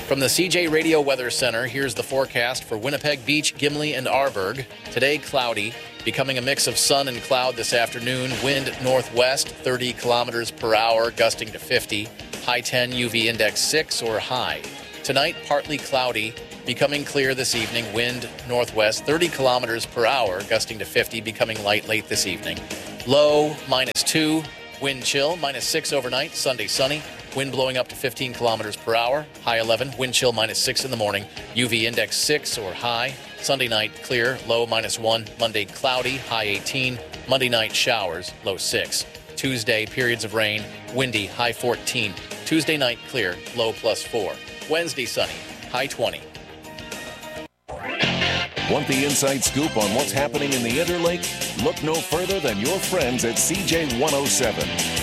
From the CJ Radio Weather Center, here's the forecast for Winnipeg Beach, Gimli, and Arborg. Today, cloudy, becoming a mix of sun and cloud this afternoon. Wind northwest, 30 kilometers per hour, gusting to 50. High 10, UV index 6 or high. Tonight, partly cloudy, becoming clear this evening. Wind northwest, 30 kilometers per hour, gusting to 50, becoming light late this evening. Low, -2. Wind chill, -6 overnight. Sunday, sunny. Wind blowing up to 15 kilometers per hour. High 11. Wind chill -6 in the morning. UV index 6 or high. Sunday night clear. Low -1. Monday cloudy. High 18. Monday night showers. Low 6. Tuesday periods of rain. Windy. High 14. Tuesday night clear. Low +4. Wednesday sunny. High 20. Want the inside scoop on what's happening in the Interlake? Look no further than your friends at CJ 107.